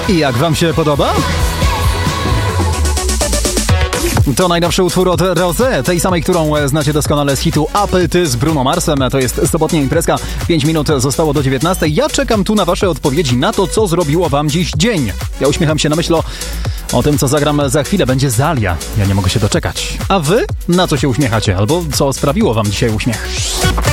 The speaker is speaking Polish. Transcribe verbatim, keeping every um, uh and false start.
I jak wam się podoba? To najnowszy utwór od Rosé, tej samej, którą znacie doskonale z hitu Apety z Bruno Marsem. To jest sobotnia imprezka, pięć minut zostało do dziewiętnastej. Ja czekam tu na wasze odpowiedzi na to, co zrobiło wam dziś dzień. Ja uśmiecham się na myśl o, o tym, co zagram za chwilę. Będzie Zalia. Ja nie mogę się doczekać. A wy? Na co się uśmiechacie? Albo co sprawiło wam dzisiaj uśmiech?